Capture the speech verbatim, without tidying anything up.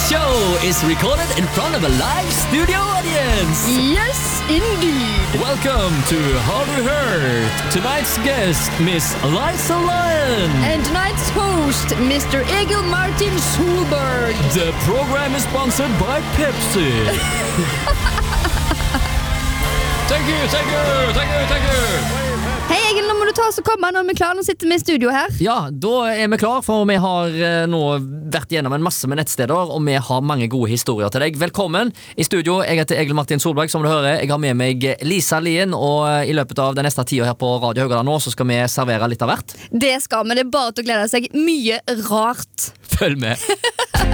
show is recorded in front of a live studio audience. Yes, indeed. Welcome to Har du hørt? Tonight's guest, Miss Liza Lyon. And tonight's host, Mister Egil Martin Solberg. The program is sponsored by Pepsi. Thank you, thank you, thank you, thank you. Hei Egil, nå må du ta oss og komme. Nå er vi klar, nå sitter vi i studio her. Ja, da er vi klar, for vi har eh, nå vært gjennom en masse med nettsteder, og vi har mange gode historier til deg. Velkommen i studio. Jeg heter Egil Martin Solberg, som du hører. Jeg har med meg Liza Lyon, og i løpet av den neste tida her på Radio Haugaland nå, så skal vi servere litt av hvert. Det skal vi, det er bare til å glede seg. Mye rart. Følg med.